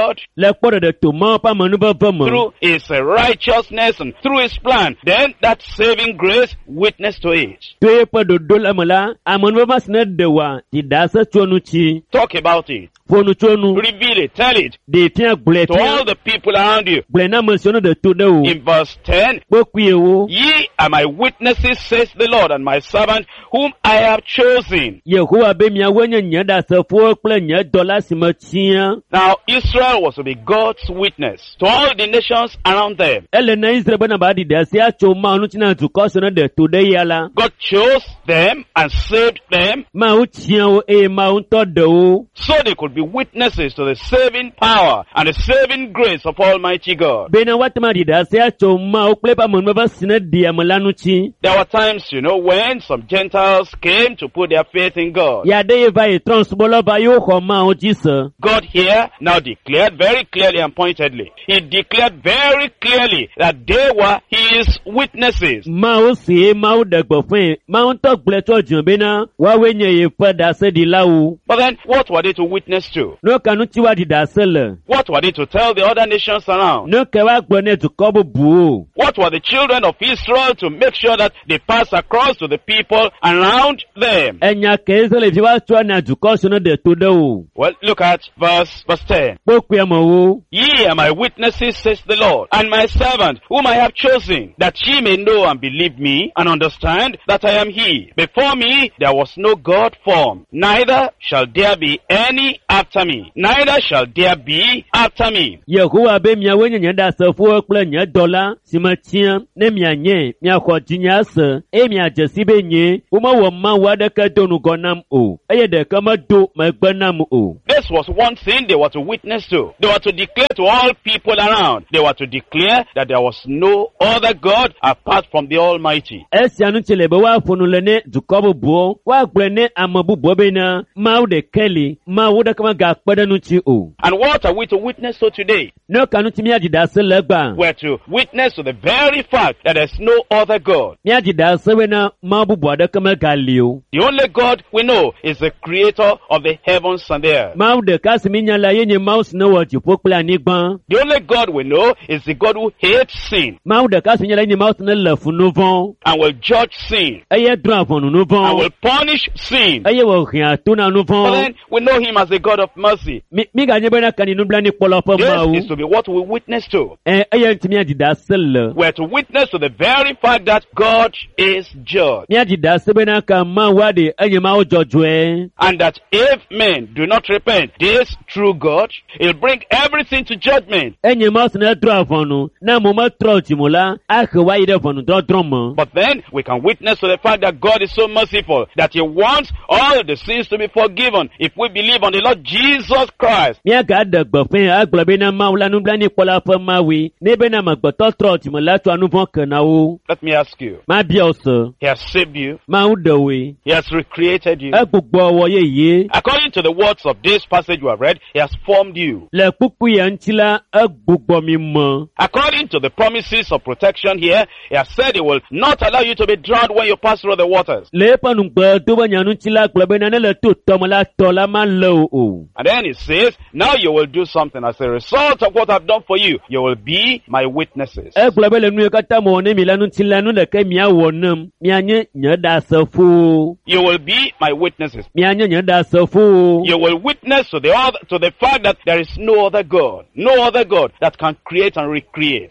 God, through His righteousness and through His plan, then that saving grace witness to it. Talk about it. Reveal it. Tell it to all the people around you. In verse 10, ye are my witnesses, says the Lord, and my servant whom I have chosen. Now Israel was to be God's witness to all the nations around them. God chose them and saved them so they could be witnesses to the saving power and the saving grace of Almighty God. There were times, when some Gentiles came to put their faith in God. God here now declared very clearly and pointedly. He declared very clearly that they were His witnesses. But then, what were they to witness to? What were they to tell the other nations around? What were the children of Israel to make sure that they pass across to the people around them? Well, look at verse 10. Ye are my witnesses, says the Lord, and my servant, whom I have chosen, that ye may know and believe me, and understand that I am He. Before me there was no God formed, neither shall there be any after me. Neither shall there be after me. This was one thing they were to witness to. They were to declare to all people around. They were to declare that there was no other God apart from the Almighty. And what are we to witness to today? We're to witness to the very fact that there's no other God. The only God we know is the creator of the heavens and the earth. The only God we know is the God who hates sin and will judge sin and will punish sin. But then we know Him as the God of mercy. This is to be what we witness to. We're to witness to the very fact that God is judge. And that if men do not repent, this true God, He'll bring everything to judgment. But then we can witness to the fact that God is so merciful that He wants all the sins to be forgiven if we believe on the Lord Jesus Christ. Let me ask you. He has saved you. He has recreated you. According to the words of this passage we have read, He has formed you. According to the promises of protection here, He has said He will not allow you to be drowned when you pass through the waters. And then He says, now you will do something as a result of what I've done for you. You will be my witnesses. You will be my witnesses. You will witness to the fact that there is no other God that can create and recreate.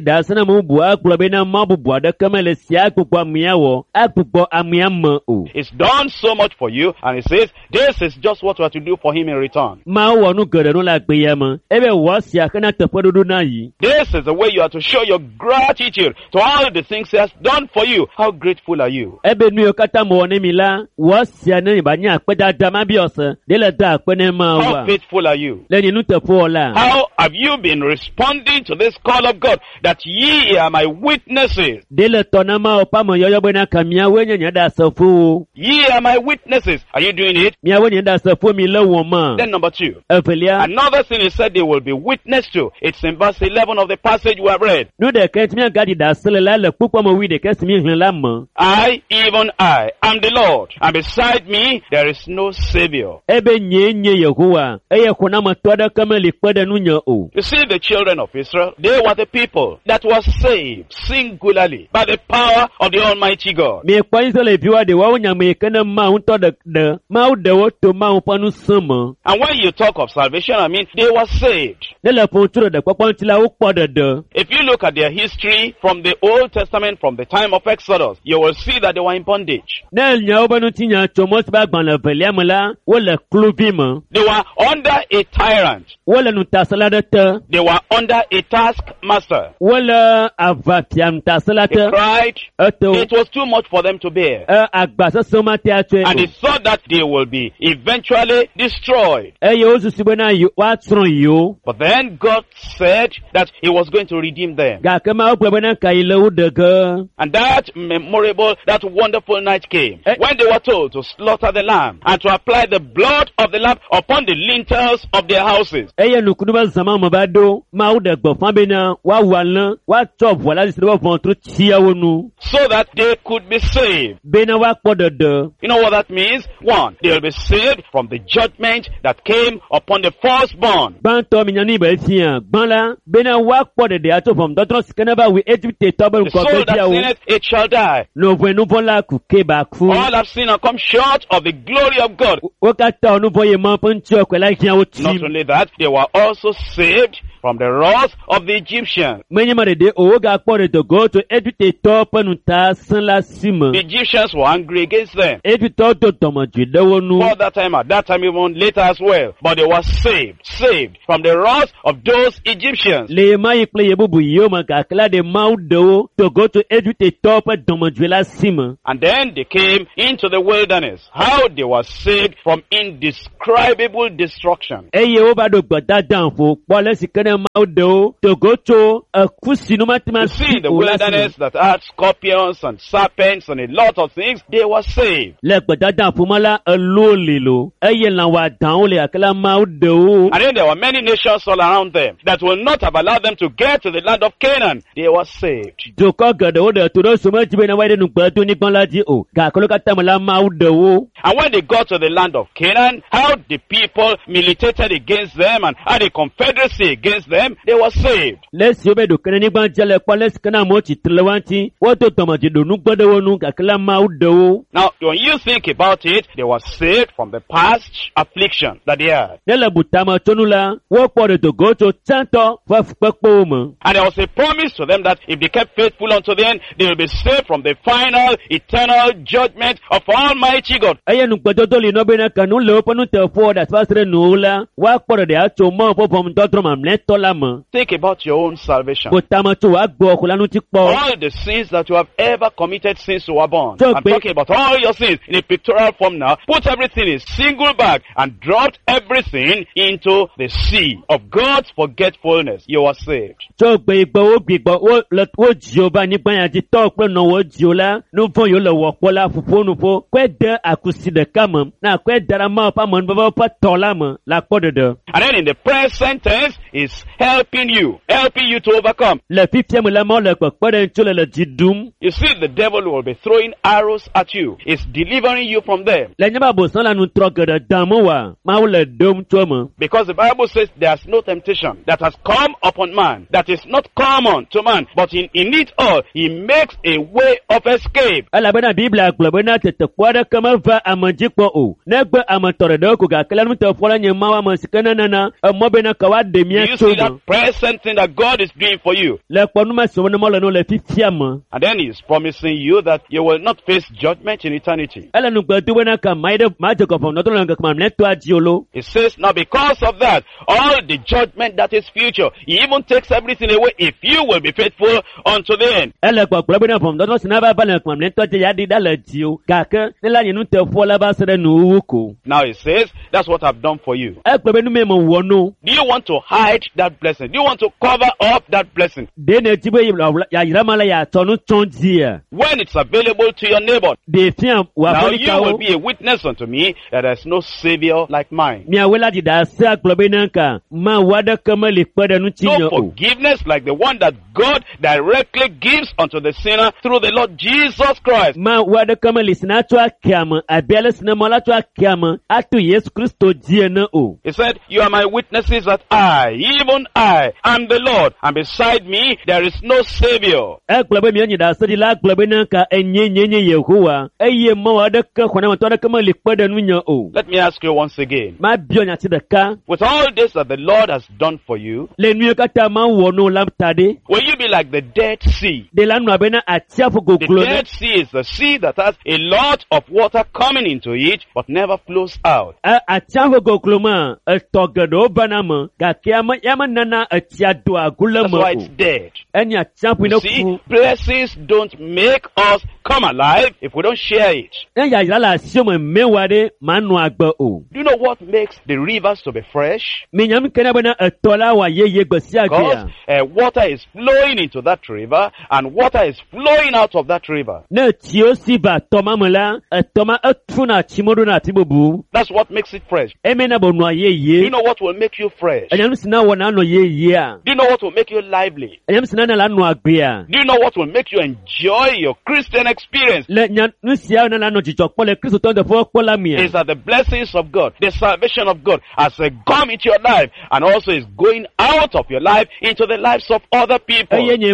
It's done so much for you, and He says, this is just what we are to do for Him in return. This is the way you are to show your gratitude to all the things He has done for you. How grateful are you? How faithful are you? How Have you been responding to this call of God that ye are my witnesses? Dele tonama opamo yoyo bena kamia wenye nyada safu. Ye are my witnesses. Are you doing it? Mia wenye nyada safu mi le woma. Then number 2. Evelia. Another thing he said they will be witness to. It's in verse 11 of the passage we have read. No de kent mia gadi da sele la le pupo mo wi de kes mi hlen la mo. I, even I, am the Lord, and beside me there is no Savior. Ebe nye Yehowa. Eye kuna matoda kama likwede nunya o. You see, the children of Israel, they were the people that were saved singularly by the power of the Almighty God. Me kwa Israel biwa de wa unya me kana ma unto de ma de wo to ma upanu sama. And when you talk of salvation, I mean they were saved. Nele ponturo de kwakwan tila ukpo de. If you look at their history from the Old Testament, from the time of Exodus, you will see that they were in bondage. Nel nya obanu tinya chomos ba gban le veliamla wole klubima. They were under a tyrant. Wole nutasala de te. They were under a taskmaster. Wole avapiam tasala They te. cried. It was too much for them to bear. Agbasa soma te atwe. And they thought that they will be eventually destroyed. Ozu sibona yo wa tron yo. But then God said that He was going to redeem them. Ga kama ogbebena kaile udege. And that memorable, that wonderful night came when they were told to slaughter the lamb and to apply the blood of the lamb upon the lintels of their houses. Eye nukunuba zama mabado ma udegbo fambena wa walna wa chop wala disebo vontru tiawonu. So that they could be saved. Bena wa podede. You know what that means? 1, they will be saved from the judgment that came upon the firstborn. Banto minyani be fia. Banla bena wa podede ato from dotro skenaba we Egypt tobe The soul that sinneth, it shall die. No venu vola ku keba ku. All have sinned and come short of the glory of God. Wakata onu voye mampuncho kwela kia Not uti. only that, they were also saved from the wrath of the Egyptians. Mwenye marede oga pode to go to Egypt tope nuta san la sima. The Egyptians were angry against them. Egypt to tomo jude wonu. For that time, even later as well. But they were saved from the wrath of those Egyptians. Le mai ple yebubu yoma kakla de maudo to go to Egypt tope tomo jude la sima. And then they came into the wilderness. How they were saved from indescribable destruction. Eye oba do gbada danfo pole sikene maudo to go to kusinu matima. You see, the wilderness that had scorpions and serpents and a lot of things, they were saved. Le gbada danfo mala lolilo. Eye la wa dan le akla maudo. And then there were many nations all around them that will not have allowed them to get to the land of Canaan. They were saved. Joko gada o de to do so much bena wide nu gbadu ni gbon laji o. Ga koloka tamala maudo. And when they got to the land of Canaan, how the people militated against them and had a confederacy against them, they were saved. Let's you be do kene ni gban jele kwa let's kana mo ti tlewanti. Wo to tomo ji do nu gbode wonu ga kala maudo. Now, when you think about it, they were saved from the past affliction that they had. Nele butama tonula. Wo pode to go to tanto fa fpepo mo. And there was a promise to them that if they kept faithful unto the end, they will be saved from the final, eternal judgment of Almighty God. Eye nu gbodo to le no bena kanu le oponu te for that fasre nu la. Wa pode de ato mo po pom dotro mam le tola mo. Think about your own salvation. Butama to wa gbo okulanu ti po. All the sins that you have ever committed since you were born. So I'm talking about all your sins in a pictorial form now. Put everything in a single bag and dropped everything into the sea of God's forgetfulness. You are saved. So gbe igbo wo jioba ni gban ya ti to pe no wo jiola no fon yo le wo pola fufonu fo kwe de akusi de kam na kwe dara ma pa mon baba pa tola mo la podede. And then in the present tense is helping you to overcome. Le fifiem la mo le pepere ntole le jidum. You see, the devil will be throwing arrows at you. It's delivering you from them. Le nyaba bo san la nu trogede damo wa ma wo le dom tomo. Because the Bible says there's no temptation that has come upon man that is not common to man, but in it all he makes a way of escape. Ala bena bibla globe na tete kwada kama va amanjikpo o. Negbe amantore do ko ga kala nu te fola nyema wa masikana nana mo bena kawa de Do you mia see that tomo. present thing that God is doing for you? Le ponu ma so mo le no le fifiem. And then he's promising you that you will not face judgment in eternity. Ala nu gbedu bena ka maide ma je ko fon no to lo ngakama le to ajiolo. He says, now because of that, all the judgment that is future, he even takes everything away if you will be faithful unto the end. Ele gbo gbo bena fon do sina ba bana kwam le to je ya di dala jio. Ka ke ne la yinu te fo la ba sere nu wuko. Now he says, that's what I've done for you. E gbe benu me mo wono. Do you want to hide that blessing? Do you want to cover up that blessing? When it's available to your neighbor. Now you will be a witness unto me that there is no Savior like mine. No forgiveness like the one that God directly gives unto the sinner through the Lord Jesus Christ. He said, you are my witnesses that I, even I, am the Lord, and beside me there is no Savior. Let me ask you once again. With all this that the Lord has done for you, will you be like the Dead Sea? The Dead Sea is the sea that has a lot of water coming into it, but never flows out. That's why it's dead. You see, blessings don't make us come alive if we don't share it. Do you know what makes the rivers to be fresh? Because water is flowing into that river, and water is flowing out of that river. That's what makes it fresh. Do you know what will make you fresh? Do you know what will make you lively? Do you know what will make you enjoy your Christian experience? Is that the blessings of God, the salvation of God has come into your life, and also is going out of your life into the lives of other people.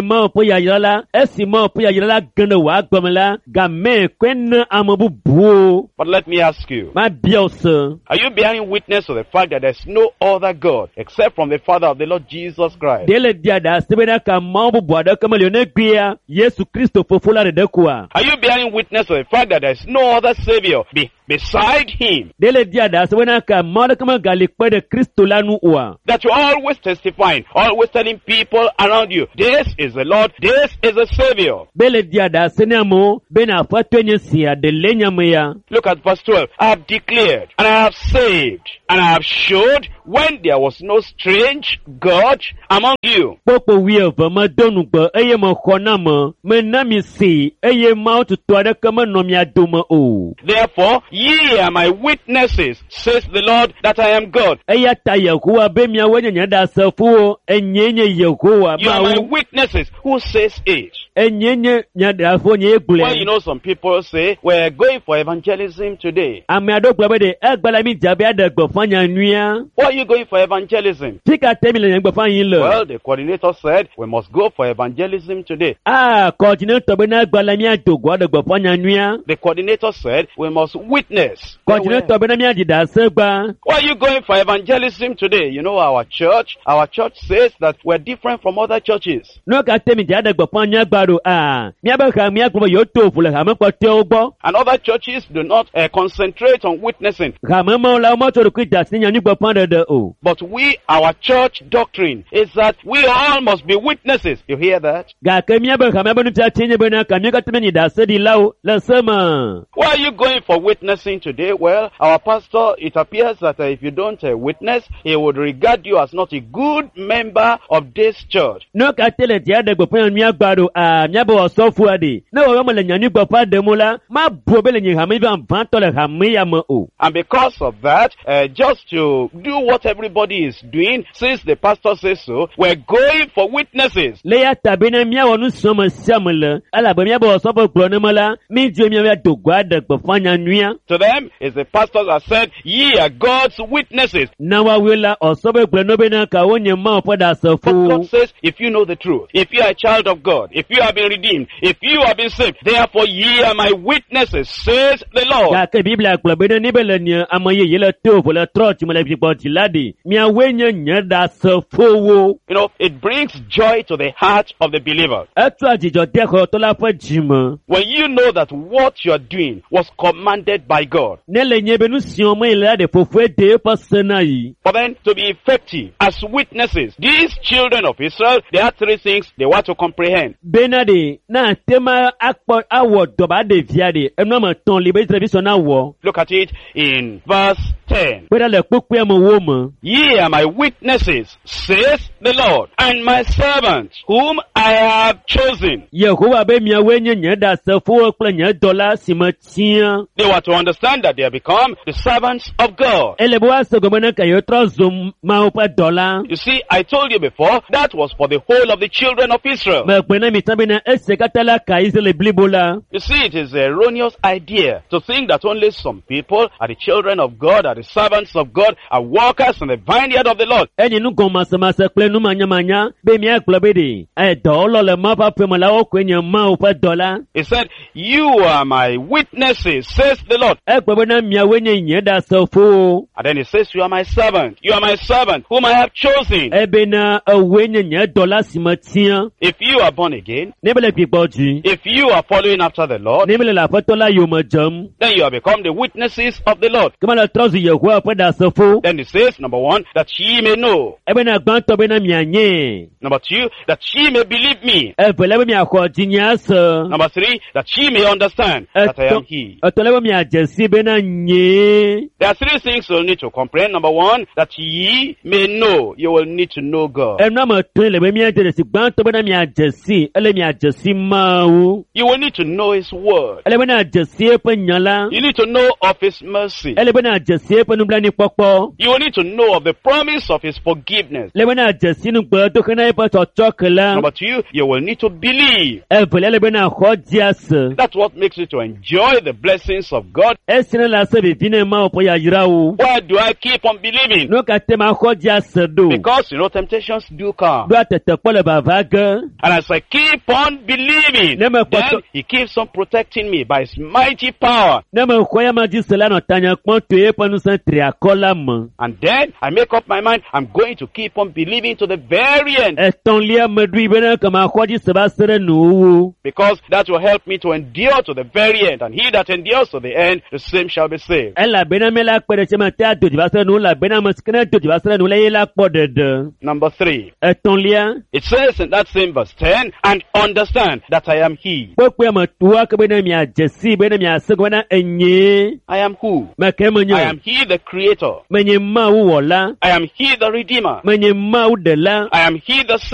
But let me ask you, are you bearing witness to the fact that there's no other God except from the Father of the Lord Jesus Christ? Are you bearing witness to the fact that there's no other Savior beside Him? That you're always testifying, always telling people around you, this is the Lord, this is the Savior. Look at verse 12. I have declared, and I have saved, and I have showed when there was no strange God among you. Therefore, ye are my witnesses, says the Lord, that I am God. You are my witnesses. Who says it? Well, you know, some people say, we're going for evangelism today. Why are you going for evangelism? Well, the coordinator said, we must go for evangelism today. The coordinator said, we must witness. Why are you going for evangelism today? You know, our church says that we're different from other churches. And other churches do not concentrate on witnessing. But we, our church doctrine is that we all must be witnesses. You hear that? Why are you going for witnessing today? Well, our pastor, it appears that if you don't witness, he would regard you as not a good member of this church. And because of that, just to do what everybody is doing, since the pastor says so, we're going for witnesses. To them, is the pastors have said, ye are God's witnesses. But God says, if you know the truth, if you are a child of God, if you have been redeemed, if you have been saved, therefore ye are my witnesses, says the Lord. You know, it brings joy to the heart of the believer. When you know that what you are doing was commanded by God. But then, to be effective as witnesses, these children of Israel, there are three things they want to comprehend. They benade na tema akpo awo doba de viade emna ma ton libe television awo. Look at it in verse 10. Beda le kpokpe mo wo mo. Ye are my witnesses, says the Lord, and my servants, whom I have chosen. Yehowa be mia wenye nye da sefo kple nye dola simatia. They were to understand that they have become the servants of God. Ele bo asogomena ka yo trozum ma opa dola. You see, I told you before, that was for the whole of the children of Israel. Me kwena mitabena esekatala ka Israel blibola. You see, it is an erroneous idea to think that only some people are the children of God, are the servants of God, are workers in the vineyard of the Lord. Enyi nu goma samasa kple nu manya be mi aklobede. Dolo le ma pa pemala o kwenye ma opa dola. He said, you are my witnesses, says the Lord. Ekwebena mi awenye nye da sefo. And then he says, you are my servant, whom I have chosen. Ebena awenye nye dola simatia. If you are born again, Nebele pipoji. if you are following after the Lord, Nebele la fatola yomajam. then you have become the witnesses of the Lord. Kama la trozu Yehowa opa da sefo. Then he says, number one, that ye may know. Ebena gbanto bena mianye. Number two, that ye may believe me. Ebele mi akwa jinyasa. Number three, that ye may understand that I am He. Otole mi ajesi bena nye. There are three things you'll need to comprehend. Number one, that ye may know. You will need to know God. Emna ma tole be mi ajesi gbanto bena mi ajesi. Ele mi ajesi mau. You will need to know His word. Ele bena ajesi epe nyala. You need to know of His mercy. Ele bena ajesi epe nubla ni pokpo. You will need to know of the promise of His forgiveness. Ele bena ajesi nubla dokena epe tochokela. Number two, you will need to believe. Ele bena khojias. That's what makes you to enjoy the blessings of God. Esina la se bivine ma opo ya yirawo. Why do I keep on believing? No katema khojias do. Because, temptations do come. Do atete pole bavaga. And as I keep on believing, then He keeps on protecting me by His mighty power. And then I make up my mind, I'm going to keep on believing to the very end. Because that will help me to endure to the very end. And he that endures to the end, the same shall be saved. Number three, it says in that same verse 10, and understand that I am He. I am who? I am He the Creator. I am He the Redeemer. I am He the